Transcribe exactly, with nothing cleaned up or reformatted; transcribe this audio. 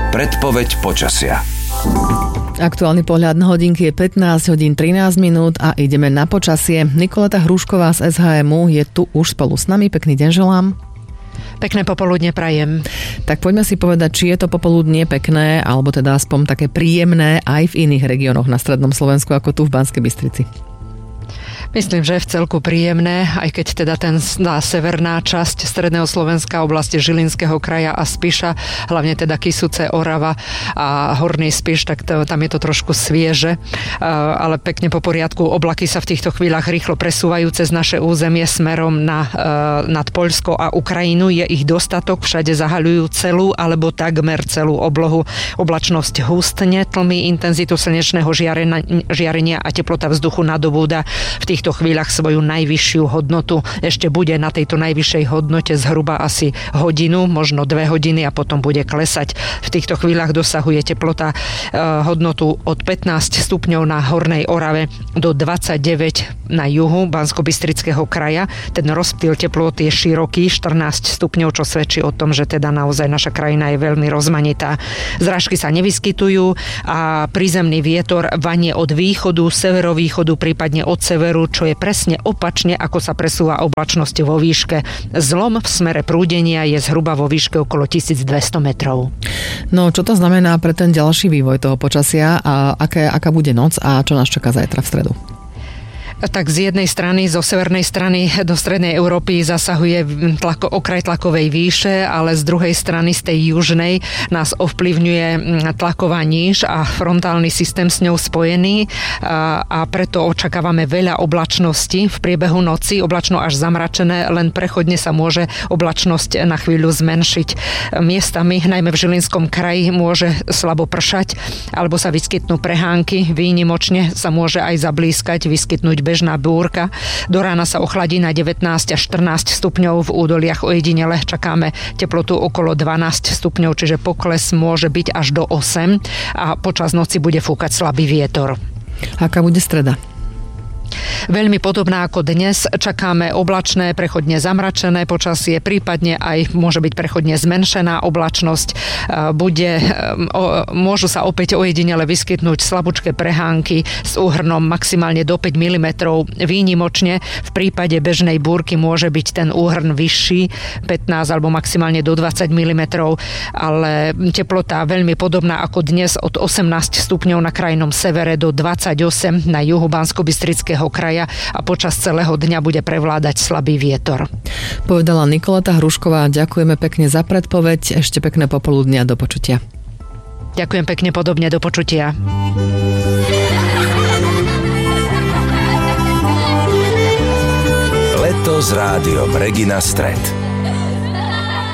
Predpoveď počasia. Aktuálny pohľad na hodinky je pätnásť hodín trinásť minút a ideme na počasie. Nikoleta Hrušková z es há em ú je tu už spolu s nami. Pekný deň želám. Pekné popoludne prajem. Tak poďme si povedať, či je to popoludnie pekné, alebo teda aspoň také príjemné aj v iných regiónoch na strednom Slovensku, ako tu v Banskej Bystrici. Myslím, že je v celku príjemné, aj keď teda ten tá severná časť stredného Slovenska, oblasti Žilinského kraja a Spiša, hlavne teda Kysuce, Orava a Horný Spiš, tak to, tam je to trošku svieže, ale pekne po poriadku. Oblaky sa v týchto chvíľach rýchlo presúvajú cez naše územie smerom na, nad Poľsko a Ukrajinu. Je ich dostatok, všade zahaľujú celú alebo takmer celú oblohu. Oblačnosť hustne, tlmi intenzitu slnečného žiarenia, žiarenia a teplota vzduchu nadobúda v tých V týchto chvíľach svoju najvyššiu hodnotu. Ešte bude na tejto najvyššej hodnote zhruba asi hodinu, možno dve hodiny a potom bude klesať. V týchto chvíľach dosahuje teplota e, hodnotu od pätnásť stupňov na Hornej Orave do dvadsaťdeväť na juhu Banskobystrického kraja. Ten rozptyl teplot je široký, štrnásť stupňov, čo svedčí o tom, že teda naozaj naša krajina je veľmi rozmanitá. Zrážky sa nevyskytujú a prízemný vietor vanie od východu, severovýchodu, prípadne od severu, čo je presne opačne, ako sa presúva oblačnosť vo výške. Zlom v smere prúdenia je zhruba vo výške okolo tisícdvesto metrov. No, čo to znamená pre ten ďalší vývoj toho počasia a aké, aká bude noc a čo nás čaká zajtra v stredu? Tak z jednej strany, zo severnej strany do strednej Európy zasahuje tlako, okraj tlakovej výše, ale z druhej strany, z tej južnej, nás ovplyvňuje tlaková níž a frontálny systém s ňou spojený a, a preto očakávame veľa oblačnosti v priebehu noci, oblačno až zamračené, len prechodne sa môže oblačnosť na chvíľu zmenšiť. Miestami, najmä v Žilinskom kraji, môže slabo pršať alebo sa vyskytnú prehánky, výnimočne sa môže aj zablískať, vyskytnúť bežná búrka. Do rána sa ochladí na devätnásť až štrnásť stupňov, v údoliach ojedinele čakáme teplotu okolo dvanásť stupňov, čiže pokles môže byť až do osem a počas noci bude fúkať slabý vietor. Aká bude streda? Veľmi podobná ako dnes. Čakáme oblačné, prechodne zamračené počasie, prípadne aj môže byť prechodne zmenšená oblačnosť. Bude, môžu sa opäť ojedinele vyskytnúť slabúčké prehánky s úhrnom maximálne do päť milimetrov. Výnimočne v prípade bežnej búrky môže byť ten úhrn vyšší, pätnásť alebo maximálne do dvadsať milimetrov, ale teplota veľmi podobná ako dnes, od osemnásť stupňov na krajnom severe do dvadsaťosem na juhu Banskobystrického kraja a počas celého dňa bude prevládať slabý vietor. Povedala Nikoleta Hrušková, ďakujeme pekne za predpoveď, ešte pekné popoludnia, do počutia. Ďakujem pekne, podobne, do počutia. Leto s rádiom Regina Stred.